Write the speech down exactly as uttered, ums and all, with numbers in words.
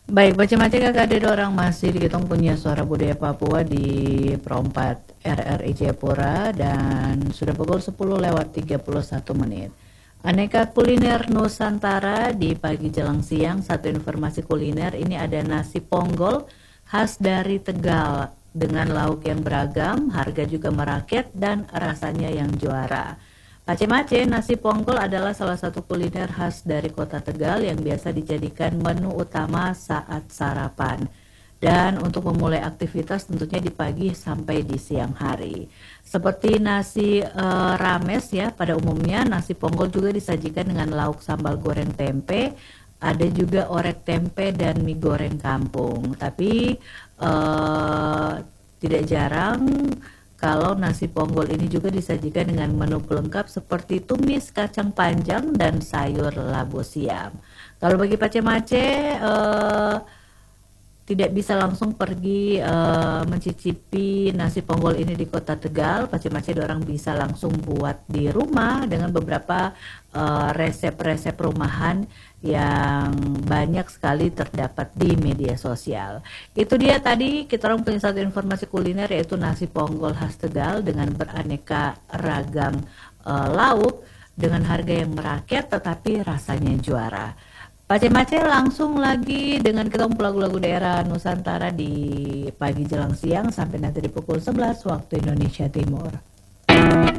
Baik, macam-macam Kakak ada orang masih di Kitong punya Suara Budaya Papua di Perompat R R I Jayapura dan sudah pukul sepuluh lewat tiga puluh satu menit. Aneka kuliner Nusantara di pagi jelang siang. Satu informasi kuliner, ini ada nasi ponggol khas dari Tegal dengan lauk yang beragam, harga juga merakyat dan rasanya yang juara. Pace-mace, nasi ponggol adalah salah satu kuliner khas dari kota Tegal yang biasa dijadikan menu utama saat sarapan. Dan untuk memulai aktivitas tentunya di pagi sampai di siang hari. Seperti nasi e, rames ya, pada umumnya nasi ponggol juga disajikan dengan lauk sambal goreng tempe, ada juga orek tempe dan mie goreng kampung. Tapi e, tidak jarang kalau nasi ponggol ini juga disajikan dengan menu pelengkap seperti tumis kacang panjang dan sayur labu siam. Kalau bagi pace-mace eh, tidak bisa langsung pergi uh, mencicipi nasi ponggol ini di kota Tegal, pace-mace orang bisa langsung buat di rumah dengan beberapa uh, resep-resep rumahan yang banyak sekali terdapat di media sosial. Itu dia tadi kita orang punya satu informasi kuliner yaitu nasi ponggol khas Tegal dengan beraneka ragam uh, lauk dengan harga yang merakyat tetapi rasanya juara. Pace-mace langsung lagi dengan ketemu lagu-lagu daerah Nusantara di pagi jelang siang sampai nanti di pukul sebelas waktu Indonesia Timur.